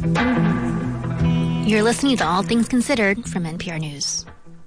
You're listening to All Things Considered from NPR News.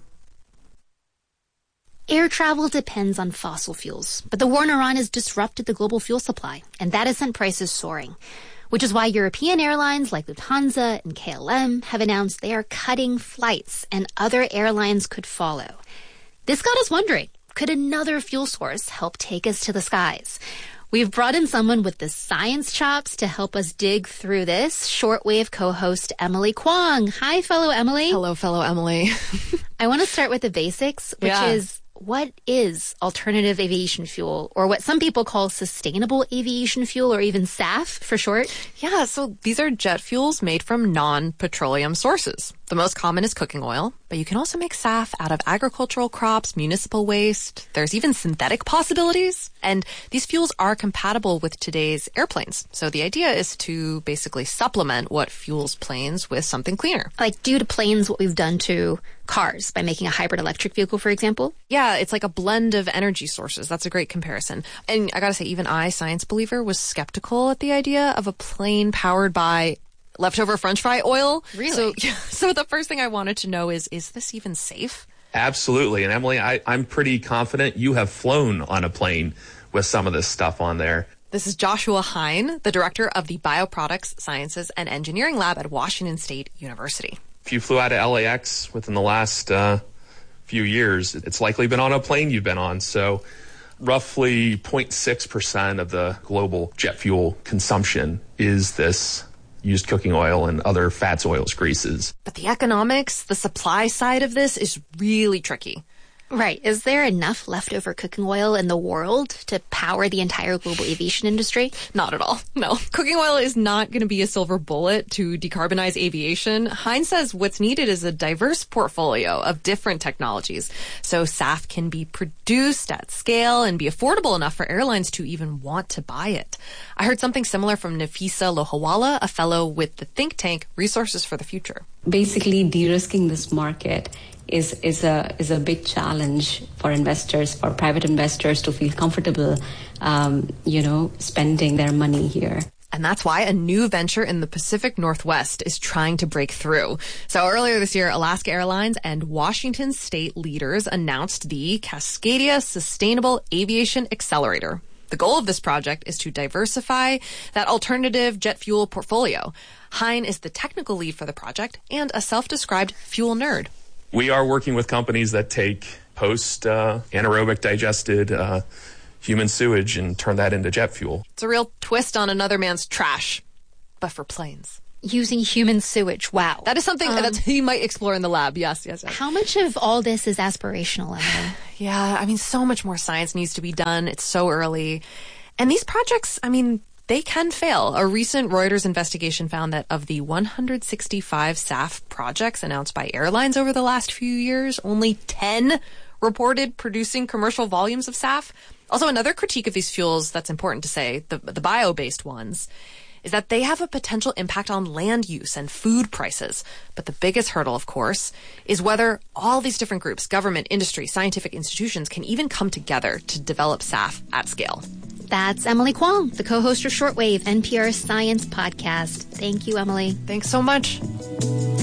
Air travel depends on fossil fuels, but the war in Iran has disrupted the global fuel supply, and that has sent prices soaring, which is why European airlines like Lufthansa and KLM have announced they are cutting flights, and other airlines could follow. This got us wondering, could another fuel source help take us to the skies? We've brought in someone with the science chops to help us dig through this, shortwave co-host Emily Kwong. Hi, fellow Emily. Hello, fellow Emily. I want to start with the basics, which is, what is alternative aviation fuel, or what some people call sustainable aviation fuel, or even SAF for short? Yeah, so these are jet fuels made from non-petroleum sources. The most common is cooking oil, but you can also make SAF out of agricultural crops, municipal waste. There's even synthetic possibilities. And these fuels are compatible with today's airplanes. So the idea is to basically supplement what fuels planes with something cleaner. Like do to planes what we've done to cars by making a hybrid electric vehicle, for example? Yeah, it's like a blend of energy sources. That's a great comparison. And I gotta say, even I, science believer, was skeptical at the idea of a plane powered by leftover French fry oil. Really? So the first thing I wanted to know is this even safe? Absolutely. And Emily, I'm pretty confident you have flown on a plane with some of this stuff on there. This is Joshua Hein, the director of the Bioproducts Sciences and Engineering Lab at Washington State University. If you flew out of LAX within the last few years, it's likely been on a plane you've been on. So roughly 0.6% of the global jet fuel consumption is this used cooking oil and other fats, oils, greases. But the economics, the supply side of this is really tricky. Right. Is there enough leftover cooking oil in the world to power the entire global aviation industry? Not at all. No. Cooking oil is not going to be a silver bullet to decarbonize aviation. Hein says what's needed is a diverse portfolio of different technologies. So SAF can be produced at scale and be affordable enough for airlines to even want to buy it. I heard something similar from Nafisa Lohawala, a fellow with the think tank Resources for the Future. Basically, de-risking this market is a big challenge for investors, for private investors to feel comfortable, spending their money here. And that's why a new venture in the Pacific Northwest is trying to break through. So earlier this year, Alaska Airlines and Washington state leaders announced the Cascadia Sustainable Aviation Accelerator. The goal of this project is to diversify that alternative jet fuel portfolio. Hein is the technical lead for the project and a self-described fuel nerd. We are working with companies that take post-anaerobic digested human sewage and turn that into jet fuel. It's a real twist on another man's trash, but for planes. Using human sewage. Wow. That is something that you might explore in the lab. Yes. How much of all this is aspirational, Emily? Yeah, I mean, so much more science needs to be done. It's so early. And these projects, they can fail. A recent Reuters investigation found that of the 165 SAF projects announced by airlines over the last few years, only 10 reported producing commercial volumes of SAF. Also, another critique of these fuels that's important to say, the bio-based ones, is that they have a potential impact on land use and food prices. But the biggest hurdle, of course, is whether all these different groups, government, industry, scientific institutions, can even come together to develop SAF at scale. That's Emily Kwong, the co-host of Shortwave, NPR's science podcast. Thank you, Emily. Thanks so much.